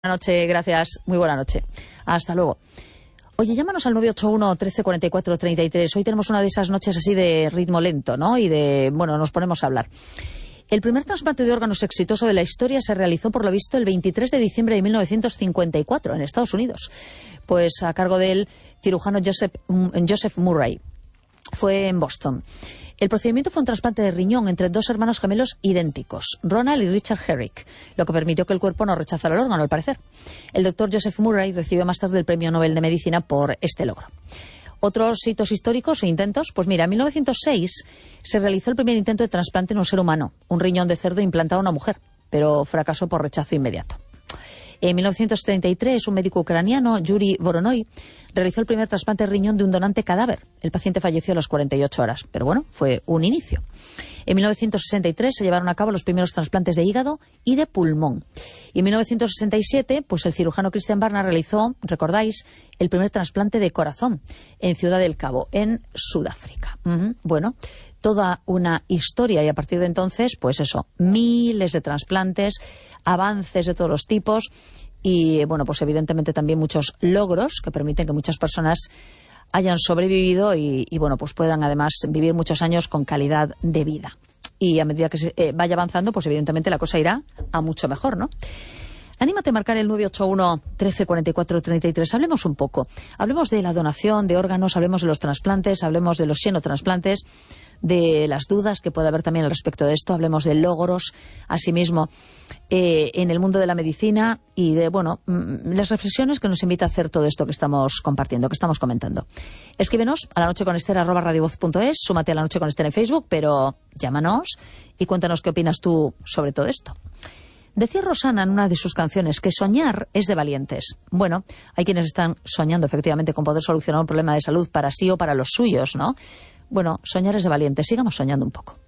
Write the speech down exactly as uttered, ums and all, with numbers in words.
Buenas noches, gracias. Muy buena noche. Hasta luego. Oye, llámanos al nueve ocho uno, trece cuarenta y cuatro, treinta y tres. Hoy tenemos una de esas noches así de ritmo lento, ¿no? Y de, bueno, nos ponemos a hablar. El primer trasplante de órganos exitoso de la historia se realizó, por lo visto, el veintitrés de diciembre de mil novecientos cincuenta y cuatro en Estados Unidos. Pues a cargo del cirujano Joseph, Joseph Murray. Fue en Boston. El procedimiento fue un trasplante de riñón entre dos hermanos gemelos idénticos, Ronald y Richard Herrick, lo que permitió que el cuerpo no rechazara el órgano, al parecer. El doctor Joseph Murray recibió más tarde el Premio Nobel de Medicina por este logro. Otros hitos históricos e intentos, pues mira, en mil novecientos seis se realizó el primer intento de trasplante en un ser humano, un riñón de cerdo implantado a una mujer, pero fracasó por rechazo inmediato. En mil novecientos treinta y tres, un médico ucraniano, Yuri Voronoi, realizó el primer trasplante de riñón de un donante cadáver. El paciente falleció a las cuarenta y ocho horas, pero bueno, fue un inicio. En mil novecientos sesenta y tres se llevaron a cabo los primeros trasplantes de hígado y de pulmón. Y en mil novecientos sesenta y siete, pues el cirujano Christian Barnard realizó, recordáis, el primer trasplante de corazón en Ciudad del Cabo, en Sudáfrica. Uh-huh. Bueno, toda una historia, y a partir de entonces, pues eso, miles de trasplantes, avances de todos los tipos y, bueno, pues evidentemente también muchos logros que permiten que muchas personas hayan sobrevivido y, y bueno, pues puedan además vivir muchos años con calidad de vida. Y a medida que se eh, vaya avanzando, pues evidentemente la cosa irá a mucho mejor, ¿no? Anímate a marcar el nueve ocho uno, trece cuarenta y cuatro, treinta y tres. Hablemos un poco. Hablemos de la donación de órganos, hablemos de los trasplantes, hablemos de los xenotransplantes, de las dudas que puede haber también al respecto de esto. Hablemos de logros, asimismo, eh, en el mundo de la medicina y de, bueno, las reflexiones que nos invita a hacer todo esto que estamos compartiendo, que estamos comentando. Escríbenos a lanocheconester arroba radiovoz punto es, súmate a La Noche con Esther en Facebook, pero llámanos y cuéntanos qué opinas tú sobre todo esto. Decía Rosana en una de sus canciones que soñar es de valientes. Bueno, hay quienes están soñando efectivamente con poder solucionar un problema de salud para sí o para los suyos, ¿no? Bueno, soñar es de valientes. Sigamos soñando un poco.